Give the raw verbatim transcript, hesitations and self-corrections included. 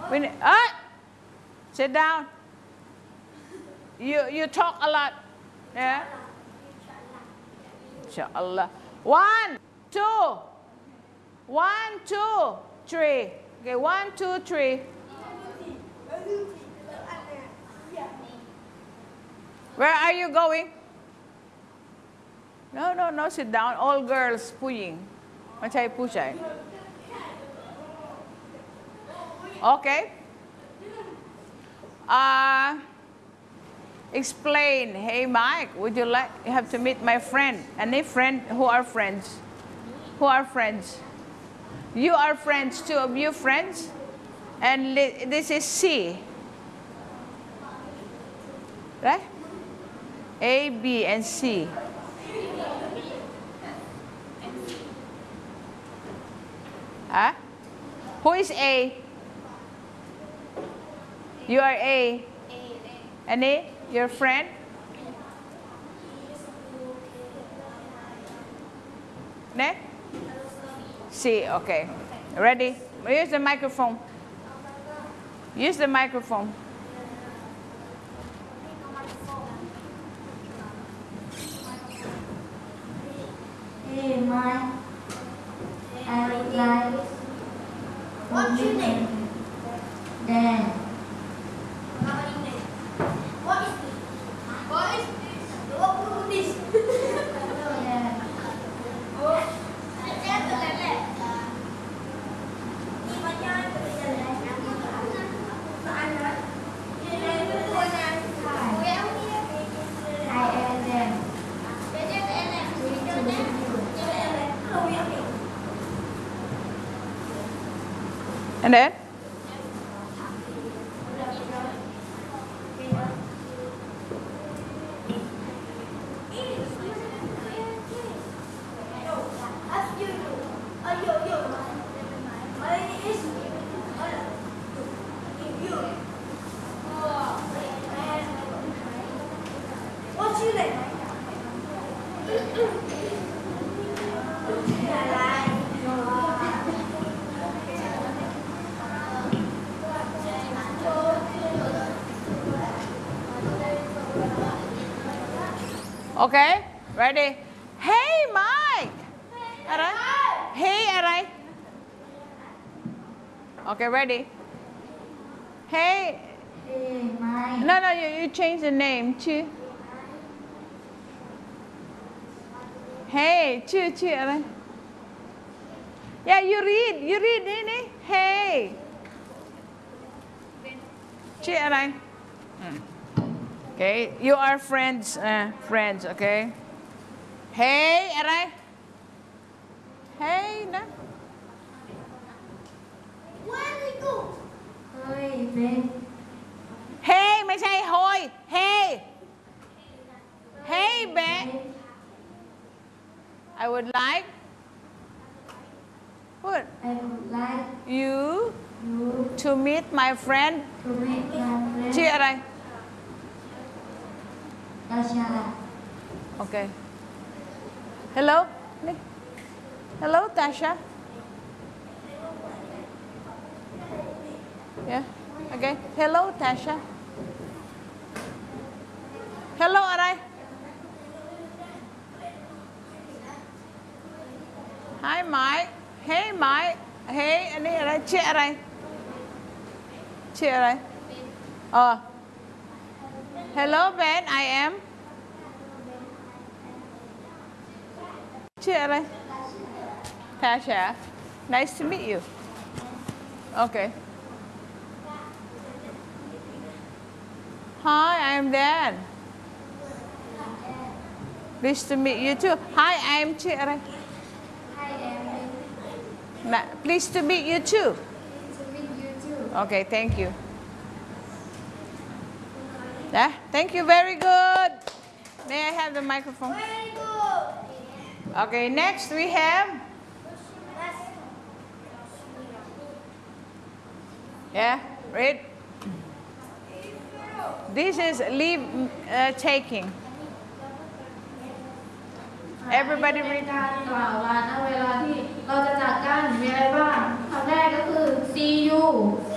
We need, ah, sit down. You, you talk a lot. Yeah. Inshallah. One, two. One, two, three. Okay, one, two, three. Where are you going? No, no, no, sit down. All girls ผู้หญิงไม่ใช่ผู้ชาย Okay. Uh, explain. Hey, Mike, would you like, you have to meet my friend. Any friend? Who are friends? Who are friends? You are friends, two of you friends. And this is C. Right? A, B, and C. Huh? Who is A? You are A. And A, your friend? Ne? C, okay. Ready? Use the microphone. Use the microphone. Hey, Mike. I would like. What's your name? Dan. What is this? What is this? What is this? Hello, Dan. Oh, Dan từ lần này. Đi vào nhà từ lần này. Mà anh nói. Đi đây với cô nhà. Hi. I am Dan. And then? What's your name? Okay, ready? Hey, Mike! Alright? Hey, alright? Okay, ready? Hey. Hey, Mike. No, no, you, you change the name to. Hey, to, to, alright? Yeah, you read, you read, Nini. Hey. To, alright? Hmm. Okay, you are friends, uh, friends, okay? Hey, alright? Hey, no? Where did he go? Hey, Ben. Hey, ไม่ใช่ Hoi. Hey. Hey, Ben. I would like. What? I would like You you to meet my friend. to meet my friend. ชื่ออะไร Tasha. Okay. Hello. Hello, Tasha. Yeah. Okay. Hello, Tasha. Hello, อะไร Hi, Mike. Hey, Mike. Hey อันนี้อะไรชื่ออะไรชื่ออะไรอ๋อ Hello, Ben. I am. ชื่ออะไร Tasha. Nice to meet you. Okay. Hi, I'm Dan. Nice to meet you too. Hi, I'm ชื่ออะไร Hi, Erin. Na- Pleased to meet you too. Nice to meet you too. Okay, thank you. Yeah, thank you. Very good. May I have the microphone? Very good. Okay, next we have. Yeah, read. This is leave uh, taking. Everybody read. การกล่าวลาณเวลาที่เราจะจากกันมีอะไรบ้างคำแรกก็คือ see you